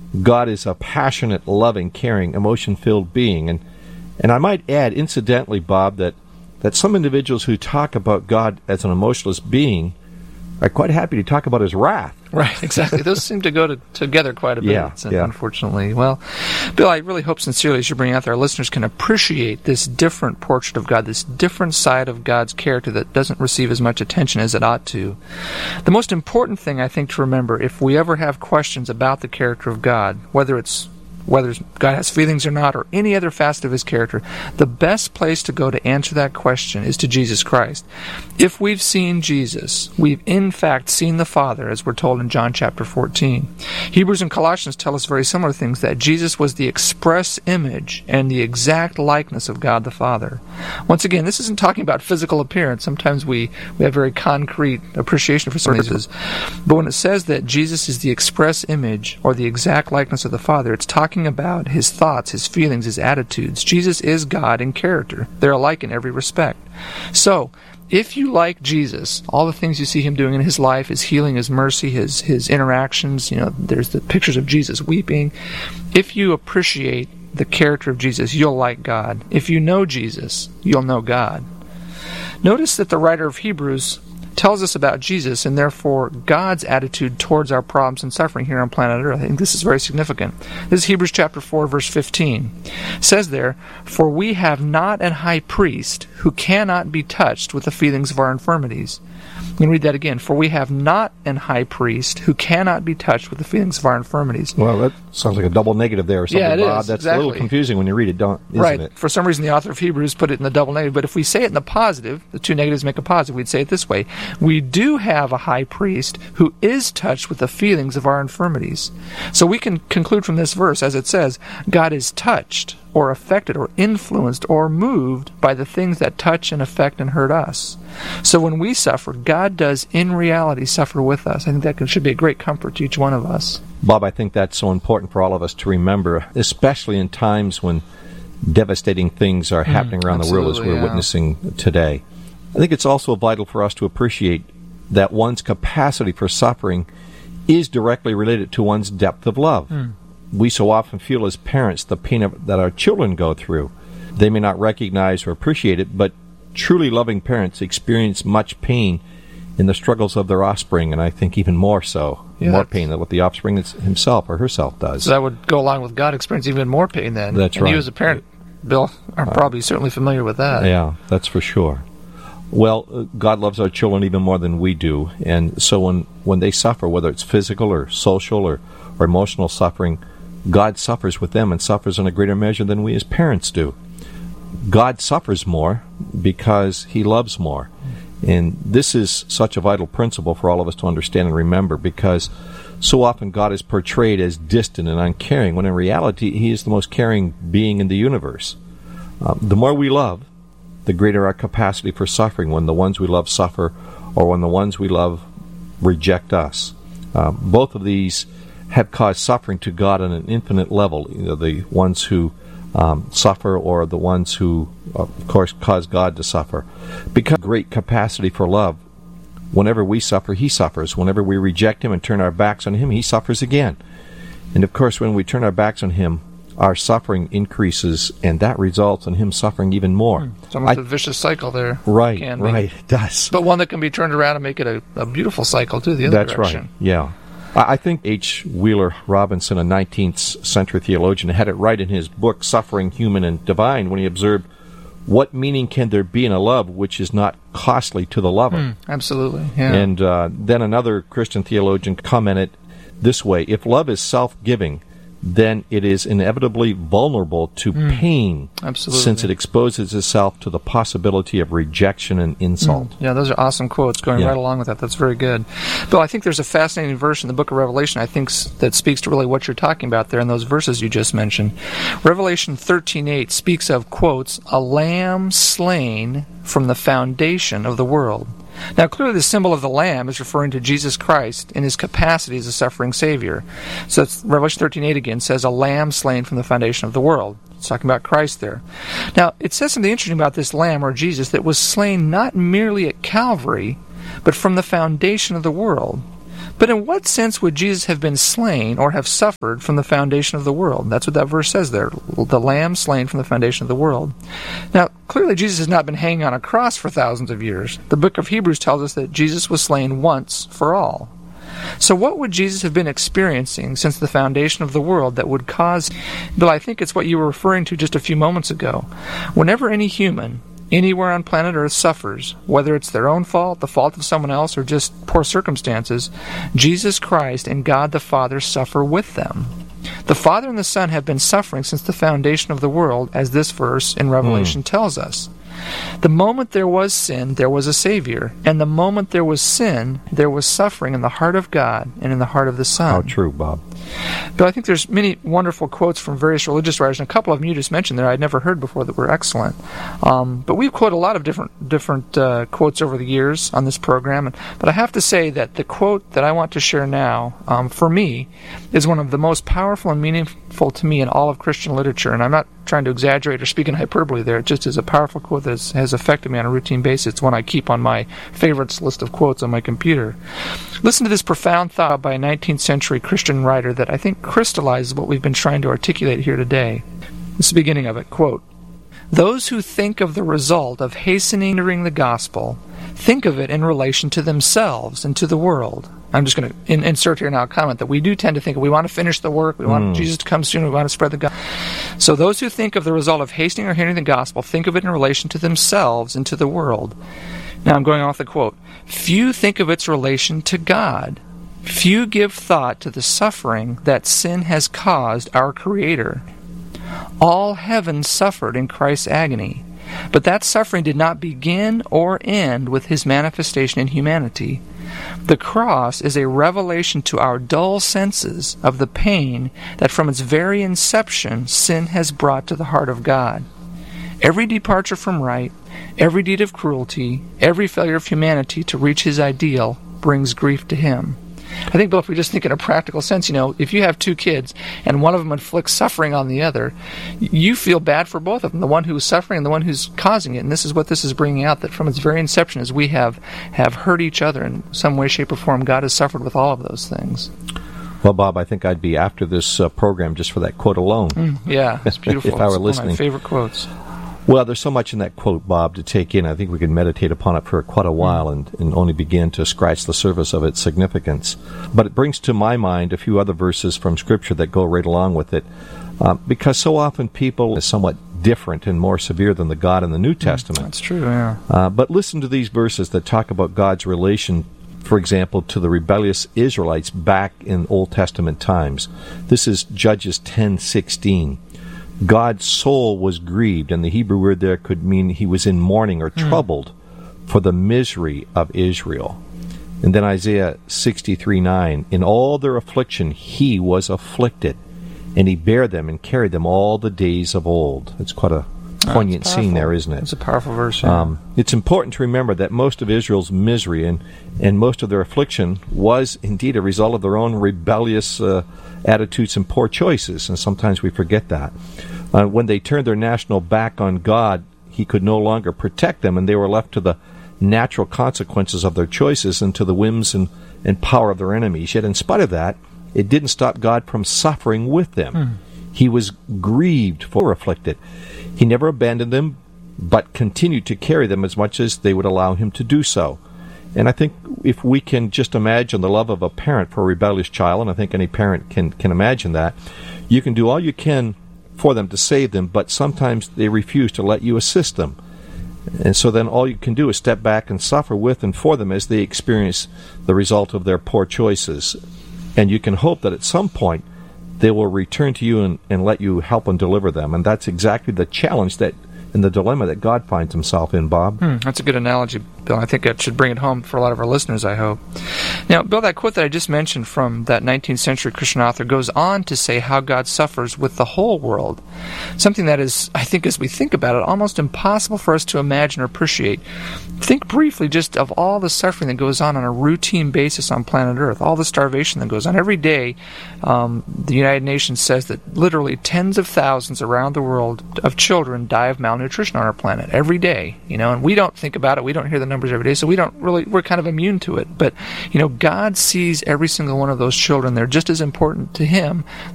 God is a passionate, loving, caring, emotion-filled being. And I might add, incidentally, Bob, that some individuals who talk about God as an emotionless being are quite happy to talk about his wrath. Right, exactly. Those seem to go together quite a bit, unfortunately. Well, Bill, I really hope sincerely, as you bring out there, our listeners can appreciate this different portrait of God, this different side of God's character that doesn't receive as much attention as it ought to. The most important thing, I think, to remember, if we ever have questions about the character of God, whether God has feelings or not, or any other facet of his character, the best place to go to answer that question is to Jesus Christ. If we've seen Jesus, we've in fact seen the Father, as we're told in John chapter 14. Hebrews and Colossians tell us very similar things, that Jesus was the express image and the exact likeness of God the Father. Once again, this isn't talking about physical appearance. Sometimes we have very concrete appreciation for some of these. But when it says that Jesus is the express image or the exact likeness of the Father, it's talking about his thoughts, his feelings, his attitudes. Jesus is God in character. They're alike in every respect. So, if you like Jesus, all the things you see him doing in his life, his healing, his mercy, his interactions, there's the pictures of Jesus weeping. If you appreciate the character of Jesus, you'll like God. If you know Jesus, you'll know God. Notice that the writer of Hebrews tells us about Jesus and therefore God's attitude towards our problems and suffering here on planet Earth. I think this is very significant. This is Hebrews chapter 4, verse 15. It says there, "For we have not an high priest who cannot be touched with the feelings of our infirmities." I'm going to read that again. "For we have not an high priest who cannot be touched with the feelings of our infirmities." Well, that sounds like a double negative there or something, yeah, it Bob. is, That's exactly. a little confusing when you read it, isn't right. it? For some reason, the author of Hebrews put it in the double negative. But if we say it in the positive, the two negatives make a positive. We'd say it this way. We do have a high priest who is touched with the feelings of our infirmities. So we can conclude from this verse, as it says, God is touched or affected or influenced or moved by the things that touch and affect and hurt us. So when we suffer, God does in reality suffer with us. I think that should be a great comfort to each one of us. Bob, I think that's so important for all of us to remember, especially in times when devastating things are happening around the world as we're witnessing today. I think it's also vital for us to appreciate that one's capacity for suffering is directly related to one's depth of love. We so often feel as parents the pain that our children go through. They may not recognize or appreciate it, but truly loving parents experience much pain in the struggles of their offspring, and I think even more so, more pain than what the offspring himself or herself does. So that would go along with God experiencing even more pain then. That's right. And you as a parent, Bill, are probably certainly familiar with that. Yeah, that's for sure. Well, God loves our children even more than we do, and so when they suffer, whether it's physical or social or emotional suffering, God suffers with them and suffers in a greater measure than we as parents do. God suffers more because he loves more. And this is such a vital principle for all of us to understand and remember, because so often God is portrayed as distant and uncaring, when in reality he is the most caring being in the universe. The more we love, the greater our capacity for suffering when the ones we love suffer or when the ones we love reject us. Both of these have caused suffering to God on an infinite level, the ones who suffer or the ones who, of course, cause God to suffer. Because of great capacity for love, whenever we suffer, he suffers. Whenever we reject him and turn our backs on him, he suffers again. And of course, when we turn our backs on him, our suffering increases, and that results in him suffering even more. It's almost a vicious cycle there. Right, it does. But one that can be turned around and make it a beautiful cycle, too, the other direction. That's right, yeah. I think H. Wheeler Robinson, a 19th century theologian, had it right in his book, Suffering, Human and Divine, when he observed, what meaning can there be in a love which is not costly to the lover? Absolutely, yeah. And then another Christian theologian commented this way, if love is self-giving, then it is inevitably vulnerable to pain, since it exposes itself to the possibility of rejection and insult. Yeah, those are awesome quotes going right along with that. That's very good. Bill, I think there's a fascinating verse in the book of Revelation, I think, that speaks to really what you're talking about there in those verses you just mentioned. Revelation 13:8 speaks of, quotes, a lamb slain from the foundation of the world. Now, clearly the symbol of the lamb is referring to Jesus Christ in his capacity as a suffering Savior. So it's Revelation 13:8 again says, a lamb slain from the foundation of the world. It's talking about Christ there. Now, it says something interesting about this lamb, or Jesus, that was slain not merely at Calvary, but from the foundation of the world. But in what sense would Jesus have been slain or have suffered from the foundation of the world? That's what that verse says there. The Lamb slain from the foundation of the world. Now, clearly Jesus has not been hanging on a cross for thousands of years. The book of Hebrews tells us that Jesus was slain once for all. So what would Jesus have been experiencing since the foundation of the world that would cause... Bill, I think it's what you were referring to just a few moments ago. Whenever any human anywhere on planet Earth suffers, whether it's their own fault, the fault of someone else, or just poor circumstances, Jesus Christ and God the Father suffer with them. The Father and the Son have been suffering since the foundation of the world, as this verse in Revelation tells us. The moment there was sin, there was a Savior. And the moment there was sin, there was suffering in the heart of God and in the heart of the Son. How true, Bob. But I think there's many wonderful quotes from various religious writers, and a couple of them you just mentioned there I'd never heard before that were excellent. But we've quoted a lot of different quotes over the years on this program. But I have to say that the quote that I want to share now, for me, is one of the most powerful and meaningful to me in all of Christian literature. And I'm not trying to exaggerate or speak in hyperbole there. It just is a powerful quote that has affected me on a routine basis. It's one I keep on my favorites list of quotes on my computer. Listen to this profound thought by a 19th century Christian writer that I think crystallizes what we've been trying to articulate here today. This is the beginning of it. Quote, "Those who think of the result of hastening the gospel think of it in relation to themselves and to the world." I'm just going to insert here now a comment that we do tend to think we want to finish the work, we want Jesus to come soon, we want to spread the gospel. So those who think of the result of hastening or hindering the gospel think of it in relation to themselves and to the world. Now I'm going off the quote. "Few think of its relation to God. Few give thought to the suffering that sin has caused our Creator. All heaven suffered in Christ's agony, but that suffering did not begin or end with his manifestation in humanity. The cross is a revelation to our dull senses of the pain that from its very inception sin has brought to the heart of God. Every departure from right, every deed of cruelty, every failure of humanity to reach his ideal brings grief to him." I think, Bill, if we just think in a practical sense, if you have two kids and one of them inflicts suffering on the other, you feel bad for both of them, the one who's suffering and the one who's causing it. And this is what this is bringing out, that from its very inception, as we have hurt each other in some way, shape, or form, God has suffered with all of those things. Well, Bob, I think I'd be after this program just for that quote alone. Yeah, it's beautiful. If I were it's listening. One of my favorite quotes. Well, there's so much in that quote, Bob, to take in. I think we could meditate upon it for quite a while and only begin to scratch the surface of its significance. But it brings to my mind a few other verses from Scripture that go right along with it, because so often people are somewhat different and more severe than the God in the New Testament. That's true, yeah. But listen to these verses that talk about God's relation, for example, to the rebellious Israelites back in Old Testament times. This is Judges 10:16. "God's soul was grieved," and the Hebrew word there could mean he was in mourning or troubled for the misery of Israel. And then Isaiah 63:9, "In all their affliction he was afflicted, and he bare them and carried them all the days of old." It's quite a poignant scene there, isn't it? It's a powerful verse. Yeah. It's important to remember that most of Israel's misery and most of their affliction was indeed a result of their own rebellious attitudes and poor choices, and sometimes we forget that. When they turned their national back on God, he could no longer protect them, and they were left to the natural consequences of their choices and to the whims and power of their enemies. Yet in spite of that, it didn't stop God from suffering with them. He was grieved for afflicted. He never abandoned them, but continued to carry them as much as they would allow him to do so. And I think if we can just imagine the love of a parent for a rebellious child, and I think any parent can imagine that, you can do all you can for them to save them, but sometimes they refuse to let you assist them. And so then all you can do is step back and suffer with and for them as they experience the result of their poor choices. And you can hope that at some point they will return to you and let you help and deliver them. And that's exactly the challenge and the dilemma that God finds himself in, Bob. That's a good analogy, Bill. I think that should bring it home for a lot of our listeners, I hope. Now, Bill, that quote that I just mentioned from that 19th century Christian author goes on to say how God suffers with the whole world. Something that is, I think, as we think about it, almost impossible for us to imagine or appreciate. Think briefly just of all the suffering that goes on a routine basis on planet Earth, all the starvation that goes on. Every day, the United Nations says that literally tens of thousands around the world of children die of malnutrition on our planet every day, and we don't think about it. We don't hear the numbers members every day, so we're kind of immune to it. But, God sees every single one of those children. They're just as important to Him.